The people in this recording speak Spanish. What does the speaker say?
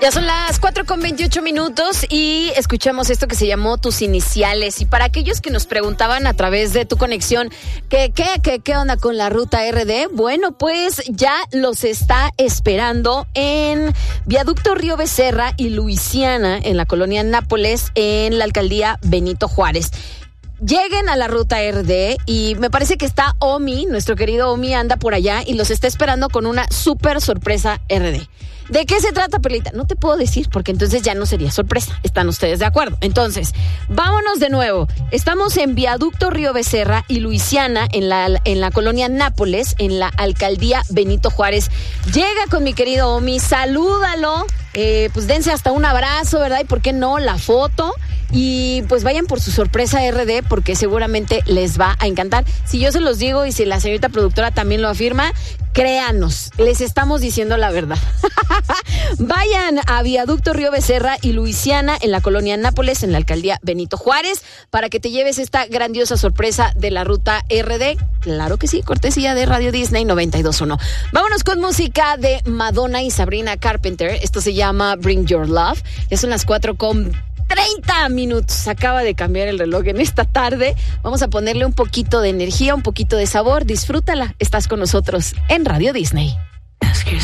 Ya son las 4:28 y escuchamos esto que se llamó Tus Iniciales. Y para aquellos que nos preguntaban a través de tu conexión, ¿qué onda con la ruta RD? Bueno, pues ya los está esperando en Viaducto Río Becerra y Luisiana, en la colonia Nápoles, en la alcaldía Benito Juárez. Lleguen a la ruta RD y me parece que está Omi, nuestro querido Omi anda por allá y los está esperando con una súper sorpresa RD. ¿De qué se trata, Perlita? No te puedo decir porque entonces ya no sería sorpresa. ¿Están ustedes de acuerdo? Entonces, vámonos de nuevo. Estamos en Viaducto Río Becerra y Luisiana, en la colonia Nápoles, en la alcaldía Benito Juárez. Llega con mi querido Omi, salúdalo, pues dense hasta un abrazo, ¿verdad? Y por qué no, la foto. Y pues vayan por su sorpresa RD porque seguramente les va a encantar. Si yo se los digo y si la señorita productora también lo afirma, créanos, les estamos diciendo la verdad. Vayan a Viaducto Río Becerra y Luisiana, en la colonia Nápoles, en la alcaldía Benito Juárez, para que te lleves esta grandiosa sorpresa de la ruta RD. Claro que sí, cortesía de Radio Disney 92.1. Vámonos con música de Madonna y Sabrina Carpenter. Esto se llama Bring Your Love. Ya son las 4:30. Acaba de cambiar el reloj en esta tarde. Vamos a ponerle un poquito de energía, un poquito de sabor. Disfrútala. Estás con nosotros en Radio Disney. Ask yourself.